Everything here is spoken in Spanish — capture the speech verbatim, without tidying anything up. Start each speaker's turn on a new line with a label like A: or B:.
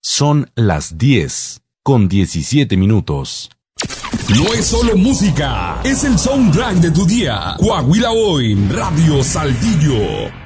A: Son las diez con diecisiete minutos.
B: No es solo música, es el soundtrack de tu día. Coahuila Hoy, Radio Saltillo.